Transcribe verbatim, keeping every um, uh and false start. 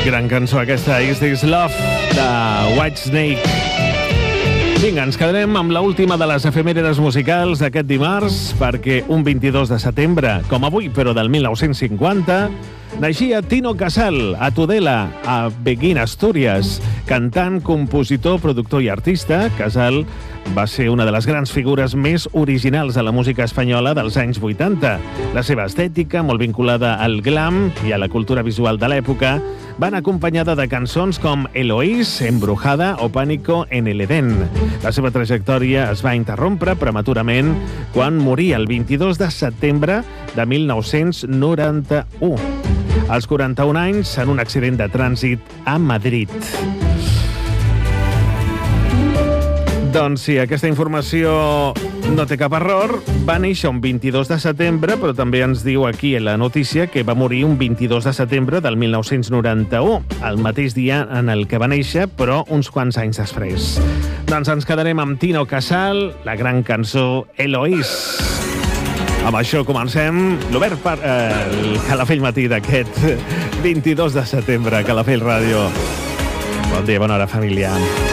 Gran cançó aquesta, Is This Love, de Whitesnake. Vinga, ens quedarem amb l'última de les efemèrides musicals d'aquest dimarts, perquè un vint-i-dos de setembre, com avui, però del mil nou-cents cinquanta, naixia Tino Casal, a Tudela, a Beguín, Astúries. Cantant, compositor, productor i artista, Casal va ser una de les grans figures més originals de la música espanyola dels anys vuitanta. La seva estètica, molt vinculada al glam i a la cultura visual de l'època, van acompanyada de cançons com Eloís, Embrujada o Pánico en el Edén. La seva trajectòria es va interrompre prematurament quan moria el vint-i-dos de setembre de mil nou-cents noranta-u, als quaranta-un anys, en un accident de trànsit a Madrid. Doncs sí, aquesta informació no té cap error. Va néixer un vint-i-dos de setembre, però també ens diu aquí en la notícia que va morir un vint-i-dos de setembre del mil nou-cents noranta-u, el mateix dia en el que va néixer, però uns quants anys després. Doncs ens quedarem amb Tino Casal, la gran cançó Eloís. Amb això comencem l'Obert per eh, el Calafell Matí d'aquest vint-i-dos de setembre, Calafell Ràdio. Bon dia, bona hora, família.